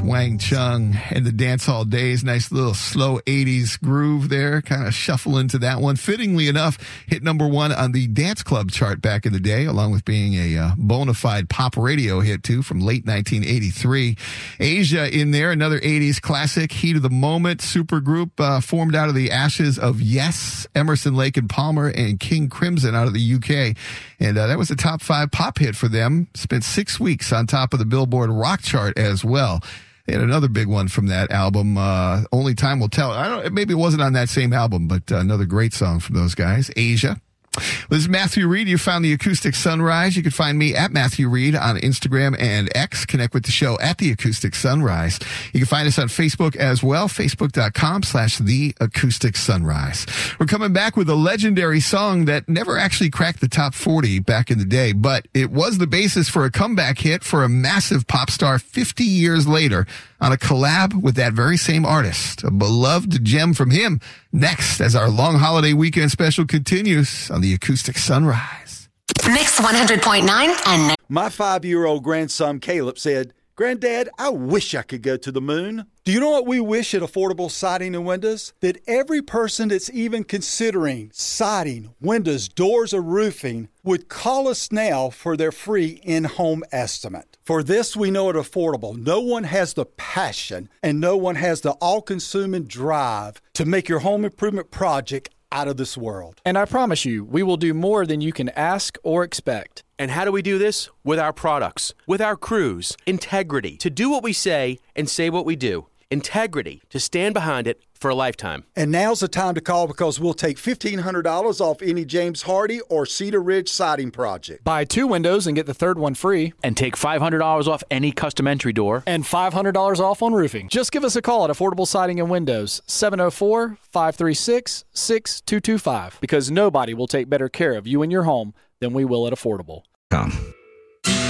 Wang Chung and the Dance Hall Days. Nice little slow 80s groove there. Kind of shuffle into that one. Fittingly enough, hit number one on the dance club chart back in the day, along with being a bona fide pop radio hit too from late 1983. Asia in there, another 80s classic, heat of the moment, supergroup formed out of the ashes of Yes, Emerson, Lake and Palmer, and King Crimson out of the UK. And that was a top 5 pop hit for them. Spent 6 weeks on top of the Billboard rock chart as well. They had another big one from that album, Only Time Will Tell. Maybe it wasn't on that same album, but another great song from those guys, Asia. This is Matthew Reed. You found the Acoustic Sunrise. You can find me at Matthew Reed on Instagram and X. Connect with the show at the Acoustic Sunrise. You can find us on Facebook as well, facebook.com/the Acoustic Sunrise. We're coming back with a legendary song that never actually cracked the top 40 back in the day, but it was the basis for a comeback hit for a massive pop star 50 years later on a collab with that very same artist. A beloved gem from him next as our long holiday weekend special continues on the Acoustic Sunrise. Mix 100.9 and my 5-year-old grandson Caleb said, "Granddad, I wish I could go to the moon." Do you know what we wish at Affordable Siding and Windows? That every person that's even considering siding, windows, doors, or roofing would call us now for their free in-home estimate. For this, we know at Affordable, no one has the passion and no one has the all-consuming drive to make your home improvement project out of this world. And I promise you, we will do more than you can ask or expect. And how do we do this? With our products, with our crews, integrity, to do what we say and say what we do. Integrity, to stand behind it for a lifetime. And now's the time to call because we'll take $1,500 off any James Hardy or Cedar Ridge siding project. Buy 2 windows and get the third one free. And take $500 off any custom entry door. And $500 off on roofing. Just give us a call at Affordable Siding and Windows, 704-536-6225. Because nobody will take better care of you and your home than we will at Affordable.